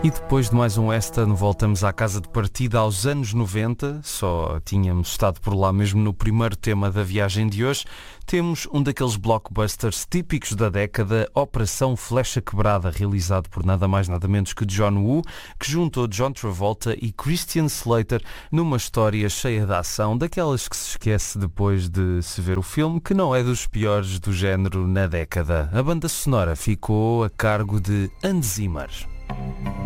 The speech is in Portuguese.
E depois de mais um western, voltamos à casa de partida aos anos 90. Só tínhamos estado por lá mesmo no primeiro tema da viagem de hoje. Temos um daqueles blockbusters típicos da década, Operação Flecha Quebrada, realizado por nada mais nada menos que John Woo, que juntou John Travolta e Christian Slater numa história cheia de ação, daquelas que se esquece depois de se ver o filme, que não é dos piores do género na década. A banda sonora ficou a cargo de Hans Zimmer.